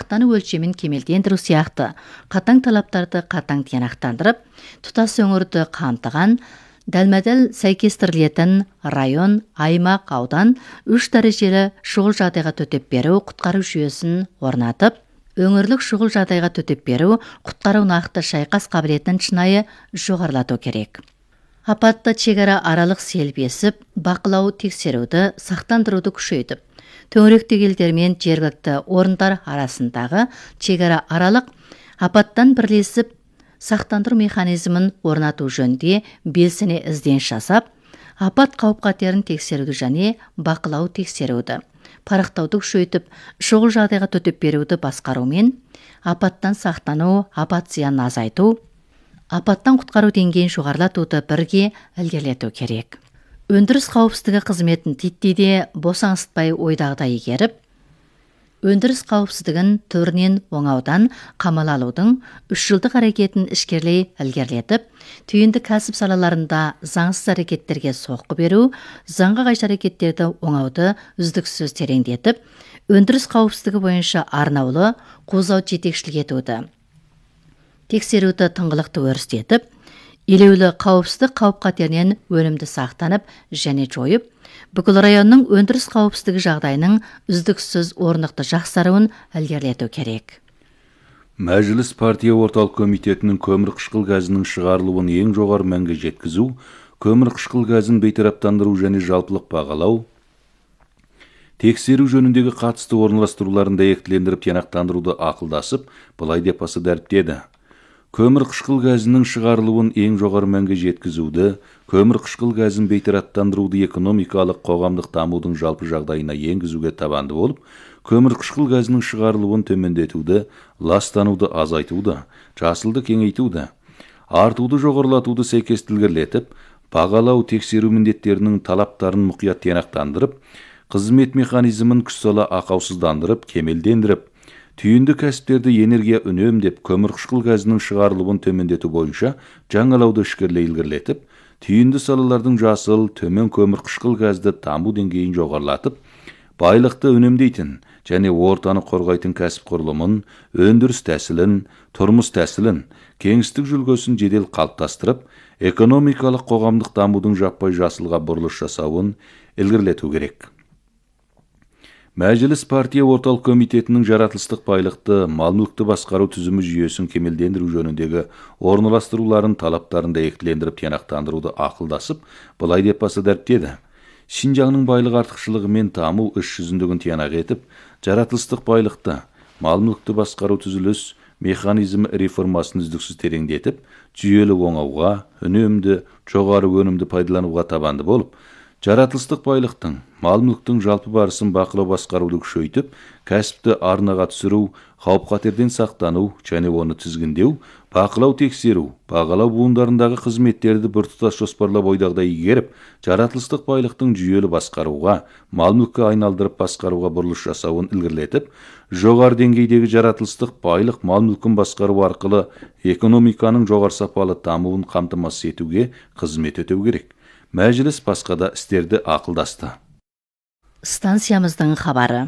сақтану өлшемін кемелдендіру сияқты қатаң талаптарды қатаң тиянақтандырып, тұтас өңірді қамтыған дәлме-дәл сәйкестірілетін район, аймақ, аудан 3 дәрежелі шұғыл жағдайға төтеп беру құтқару жүйесін орнатып, өңірлік шұғыл жағдайға төтеп беру құтқару нақты шайқас қабілетін шынайы жоғарылату керек. Апатты шекара аралық сел бесіп, бақылау тексеруді, сақтандыруды күшейтіп, төңіректегі елдермен жергілікті орындар арасындағы шекара аралық апаттан бірлесіп сақтандыру механизмін орнату жөнінде белсене ізденіс жасап, апат қауіп-қатерін тексеруді және бақылау тексеруді, парақтауды күшейтіп, шұғыл жағдайға төтеп беруді басқарумен, апаттан сақтану, апат зиянын азайту, апаттан құтқару деңгейін жоғарылатуды бірге ілгерілету керек. Өндіріс қауіпсіздігі қызметін титтейде босаңсытпай ойдағыдай игеріп, өндіріс қауіпсіздігін түрінен оңаудан қамал алудың 3 жылдық әрекетін ішкерлей ілгерілетіп, түйінді кәсіп салаларында заңсыз әрекеттерге соққы беру, заңға қайшы әрекеттерді оңауды үздіксіз тереңдетіп, өндіріс қауіпсіздігі бойынша арнаулы қозау жетекшілік етуді, тексеруді тыңғылықты өрістетіп, елеулі қауіпсіздік қауіп-қатерінен өнімді сақтанып және жойып, бүкіл районның өндіріс қауіпсіздігі жағдайының үздіксіз орнықты жақсаруын ілгерілету керек. Мәжіліс партия орталық комитетінің көмір қышқыл газының шығарылуын ең жоғары мәнге жеткізу, көмір қышқыл газын бейтараптандыру және жалпылық бағалау, тексеру жөніндегі қатысты орналастыруларын дәйектілендіріп тиянақтандыруды ақылдасып, былай деп баса дәріптеді. Көмір қышқыл газының шығарылуын ең жоғары мәнге жеткізуді, көмір қышқыл газын бейтараптандыруды экономикалық қоғамдық дамудың жалпы жағдайына енгізуге табанды болып, көмір қышқыл газының шығарылуын төмендетуді, ластануды азайтуды, жасылды кеңейтуді, артуды жоғарылатуды сәйкестілгерлетіп, бағалау тексеру міндеттерінің талаптарын мұқият тиянақтандырып, қызмет механизмін күш сала ақаусыздандырып, кемелдендіріп, түйінді кәсіптерді энергия үнемдеп, көмір қышқыл газының шығарылуын төмендету бойынша жаңалауды ішкерлей ілгерілетіп, түйінді салалардың жасыл, төмен көмір қышқыл газды даму деңгейін жоғарылатып, байлықты үнемдейтін және ортаны қорғайтын кәсіп құрылымын, өндіріс тәсілін, тұрмыс тәсілін, кеңістік жүлгесін жедел қалыптастырып, экономикалық қоғамдық дамудың жаппай жасылға бұрылыс жасауын ілгерілету керек. Мәжіліс партия орталық комитетінің жаратылыстық байлықты, мал-мүлікті басқару түзімі жүйесін кемелдендіру жөніндегі орналастыруларын талаптарын дәйектілендіріп тиянақтандыруды ақылдасып, былай деп баса дәріптеді. Шинжаңның байлық артықшылығы мен даму іс жүзіндігін тиянақ етіп, жаратылыстық байлықты, мал-мүлікті басқару түзіліс механизм реформасын үздіксіз тереңдетіп, жүйелі оңауға, үнемді, жоғары өнімді пайдалануға табанды болып, жаратылыстық байлықтың, мал-мүліктің жалпы барысын бақылау басқаруды күшейтіп, кәсіпті арнаға түсіру, қауіп-қатерден сақтану және оны тізгіндеу, бақылау тексеру, бағалау буындарындағы қызметтерді біртұтас жоспарлап ойдағыдай игеріп, жаратылыстық байлықтың жүйелі басқаруға, мал-мүлікке айналдырып басқаруға бұрылыс жасауын ілгерілетіп, жоғары деңгейдегі жаратылыстық байлық мал-мүлкін басқару арқылы экономиканың жоғары сапалы дамуын қамтамасыз етуге қызмет ету керек. Мәжіліс басқада істерді ақылдасты. Станциямыздың хабары.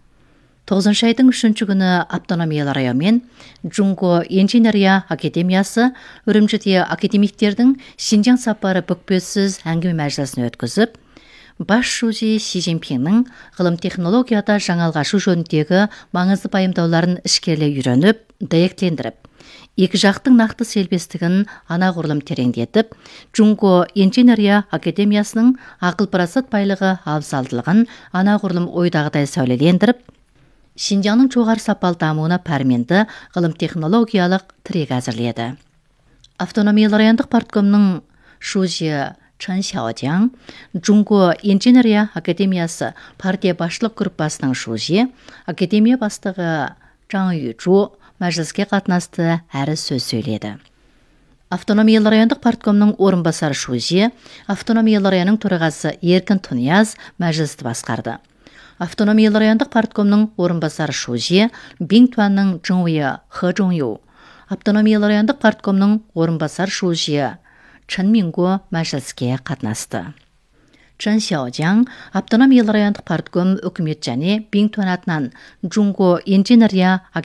9 айдың 3 күні автономиялы районмен Джунго инженерия академиясы үрімжіде академиктердің Шинжаң сапары бүкпесіз әңгіме мәжілісін өткізіп, бас шузи Си Цзиньпиннің ғылым технологияда жаңалғашу жөніндегі маңызды пайымдауларын ішкерлей үйреніп, дәйектілендіріп, екі жақтың нақты селбестігін анағұрлым тереңдетіп, Джунго инженерия академиясының ақыл-парасат байлығы абзалдылығын анағұрлым ойдағыдай сәулелендіріп, Шинжаңның жоғары сапалы дамуына пәрменді ғылым технологиялық тірек әзірледі. Автономиялы райондық парткомның шузи Чан Сяодяң, Джунго инженерия академиясы партия басшылық группасының шузи, академия бастығы Чан Южу мәжіліске қатынасты әрі сөз сөйледі. Автономиялы райондық парткомның орынбасары шузи, автономиялы районның төрағасы Еркін Тунияз мәжілісті басқарды. Автономиялы райондық парткомның орынбасары шузи, Бингтуанның Чжыңуя Хэ Чжоңю, автономиялы райондық парткомның орынбасары шузи Чэн Мингу мәжіліске қатынасты. Чан Сяодяң автономиялы райондық партком үкімет және Бингтуан атынан Джунго инженерия